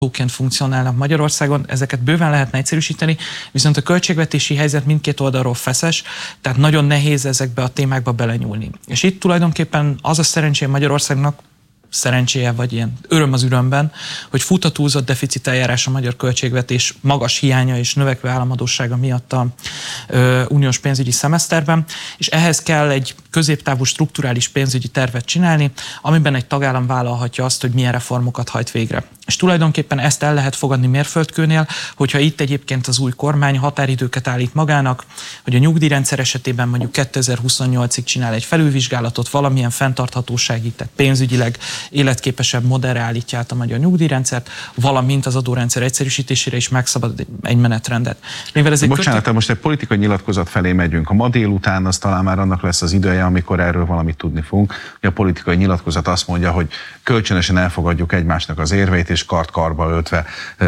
funkcionálnak Magyarországon, ezeket bőven lehetne egyszerűsíteni, viszont a költségvetési helyzet mindkét oldalról feszes, tehát nagyon nehéz ezekbe a témákba belenyúlni. És itt tulajdonképpen az a szerencsé Magyarországnak, szerencséje, vagy ilyen öröm az örömben, hogy fut a túlzott deficit eljárás a magyar költségvetés magas hiánya és növekvő államadóssága miatt a uniós pénzügyi szemeszterben, és ehhez kell egy középtávú strukturális pénzügyi tervet csinálni, amiben egy tagállam vállalhatja azt, hogy milyen reformokat hajt végre. És tulajdonképpen ezt el lehet fogadni mérföldkőnél, hogyha itt egyébként az új kormány határidőket állít magának, hogy a nyugdíjrendszer esetében mondjuk 2028-ig csinál egy felülvizsgálatot, valamilyen fenntarthatósági, tehát pénzügyileg életképesebb modellre állítja át a magyar nyugdíjrendszert, valamint az adórendszer egyszerűsítésére is megszabad egy menetrendet. Bocsánat, most egy politikai nyilatkozat felé megyünk. A ma délután az talán már annak lesz az ideje, amikor erről valamit tudni fogunk, hogy a politikai nyilatkozat azt mondja, hogy kölcsönösen elfogadjuk egymásnak az érveit, és kart-karba öltve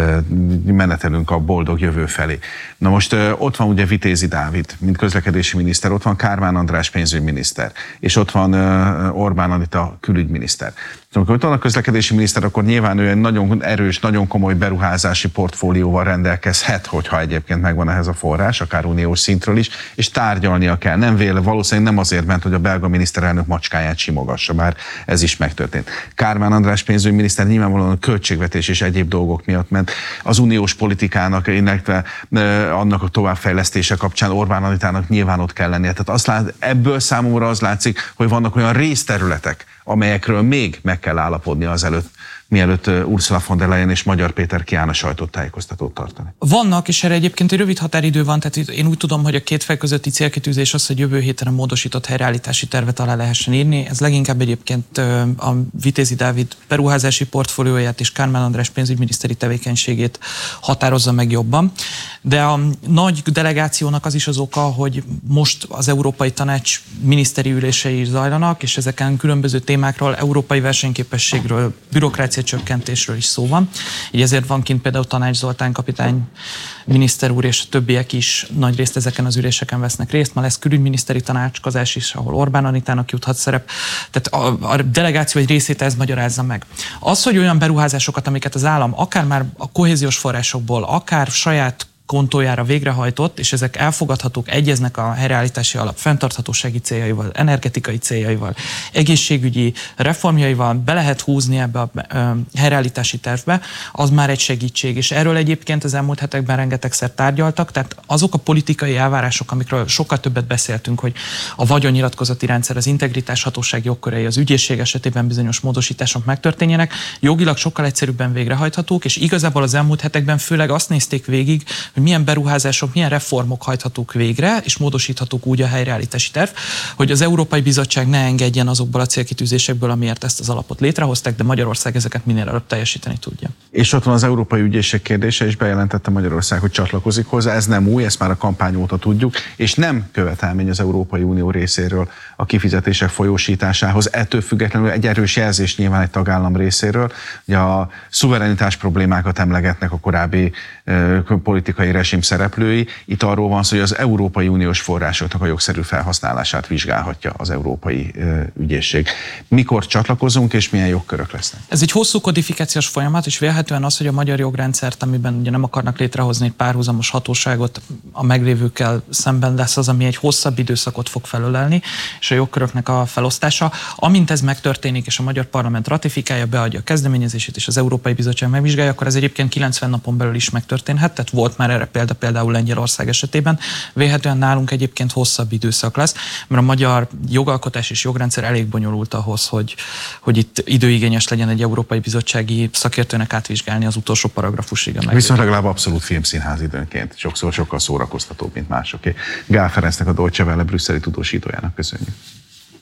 menetelünk a boldog jövő felé. Na most ott van ugye Vitézi Dávid, mint közlekedési miniszter, ott van Kármán András pénzügyminiszter, és ott van Orbán Anita külügyminiszter. Amikor ott van a közlekedési miniszter, akkor nyilván ő egy nagyon erős, nagyon komoly beruházási portfólióval rendelkezhet, hogyha egyébként megvan ehhez a forrás, akár uniós szintről is, és tárgyalnia kell. Nem valószínűleg nem azért ment, hogy a belga miniszterelnök macskáját simogassa, bár ez is megtörtént. Kármán András pénzügyminiszter nyilvánvalóan a költségvetés és egyéb dolgok miatt ment. Az uniós politikának, illetve annak a továbbfejlesztése kapcsán Orbán Anitának nyilván ott kell lennie. Tehát ebből számomra az látszik, hogy vannak olyan részterületek, amelyekről még meg kell állapodni azelőtt, mielőtt Ursula von der Leyen és Magyar Péter kiállna sajtótájékoztatót tartani. Vannak, és erre egyébként egy rövid határidő van, tehát én úgy tudom, hogy a két fej közötti célkitűzés az, hogy jövő héten a módosított helyreállítási tervet alá lehessen írni. Ez leginkább egyébként a Vitézi Dávid beruházási portfólióját és Kármán András pénzügyminiszteri tevékenységét határozza meg jobban. De a nagy delegációnak az is az oka, hogy most az Európai Tanács miniszteri ülései zajlanak, és ezeken különböző témákról, európai versenyképességről, bürokrácia csökkentésről is szó van. Így ezért van kint például Tanács Zoltán kapitány, miniszter úr és a többiek is nagyrészt ezeken az üléseken vesznek részt. Ma lesz külügyminiszteri tanácskozás is, ahol Orbán Anitának juthat szerep. Tehát a delegáció egy részét ez magyarázza meg. Az, hogy olyan beruházásokat, amiket az állam akár már a kohéziós forrásokból, akár saját kontójára végrehajtott, és ezek elfogadhatók, egyeznek a helyreállítási alap fenntarthatósági céljaival, energetikai céljaival, egészségügyi reformjaival, be lehet húzni ebbe a helyreállítási tervbe, az már egy segítség. És erről egyébként az elmúlt hetekben rengetegszer tárgyaltak, tehát azok a politikai elvárások, amikről sokkal többet beszéltünk, hogy a vagyonnyilatkozati rendszer, az integritás hatóság jogkörei, az ügyészség esetében bizonyos módosítások megtörténjenek, jogilag sokkal egyszerűbben végrehajthatók, és igazából az elmúlt hetekben főleg azt nézték végig, hogy milyen beruházások, milyen reformok hajthatók végre, és módosíthatók úgy a helyreállítási terv, hogy az Európai Bizottság ne engedjen azokból a célkitűzésekből, amiért ezt az alapot létrehozták, de Magyarország ezeket minél előbb teljesíteni tudja. És ott van az Európai Ügyészség kérdése, és bejelentette Magyarország, hogy csatlakozik hozzá. Ez nem új, ezt már a kampány óta tudjuk, és nem követelmény az Európai Unió részéről a kifizetések folyósításához. Ettől függetlenül egy erős jelzés nyilván egy tagállam részéről, hogy a szuverenitás problémákat emlegetnek a korábbi politikai rezsim szereplői. Itt arról van szó, hogy az Európai Uniós forrásoknak a jogszerű felhasználását vizsgálhatja az Európai Ügyészség. Mikor csatlakozunk, és milyen jogkörök lesznek? Ez egy hosszú kodifikációs folyamat, és vélhetően az, hogy a magyar jogrendszert, amiben ugye nem akarnak létrehozni egy párhuzamos hatóságot, a meglévőkkel szemben lesz az, ami egy hosszabb időszakot fog felölelni, és a jogköröknek a felosztása. Amint ez megtörténik, és a magyar parlament ratifikálja, beadja a kezdeményezését, és az Európai Bizottság megvizsgálja, akkor ez egyébként 90 napon belül is megtörténhet, tehát volt már erre például Lengyelország esetében. Vélhetően nálunk egyébként hosszabb időszak lesz, mert a magyar jogalkotás és jogrendszer elég bonyolult ahhoz, hogy itt időigényes legyen egy Európai Bizottsági szakértőnek átvizsgálni az utolsó paragrafusig. Viszont legalább abszolút filmszínház időnként. Sokszor sokkal szórakoztatóbb, mint másoké. Gál Ferencnek, a Deutsche Welle brüsszeli tudósítójának köszönjük.